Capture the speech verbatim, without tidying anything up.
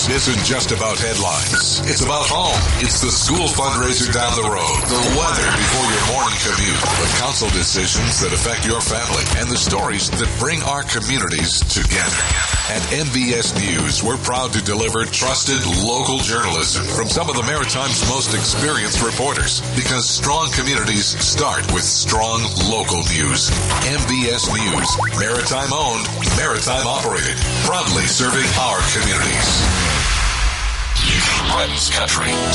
News isn't just about headlines. It's about home. It's the school fundraiser down the road, the weather before your morning commute, the council decisions that affect your family, and the stories that bring our communities together. At M B S News, we're proud to deliver trusted local journalism from some of the Maritime's most experienced reporters, because strong communities start with strong local news. M B S News, Maritime owned, Maritime operated, proudly serving our communities. Friends Country,